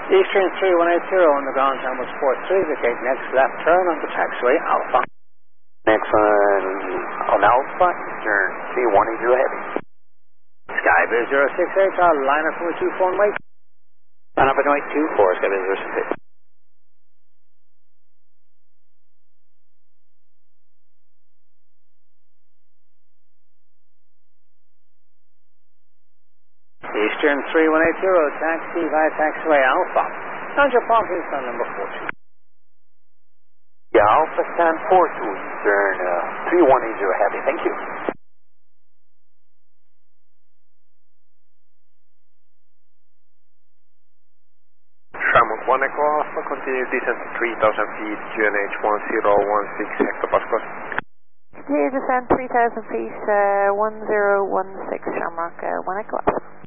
Eastern 3180 on the ground time was 43, vacate next left turn on the taxiway Alpha. Next one on Alpha, Eastern 3180 heavy. Skybase 068, our liner from the 24 and wait. Line up at 24, Skybase 068. Eastern 3180, taxi via taxiway Alpha. And your parking stand number 42. Yeah, Alpha stand 42, Eastern 3180 heavy, thank you. Shamrock 1 Echo Alpha, continue descent to 3,000 feet, QNH 1016 hectopascals. Continue descent 3,000 feet, 1016 Shamrock 1 Echo Alpha.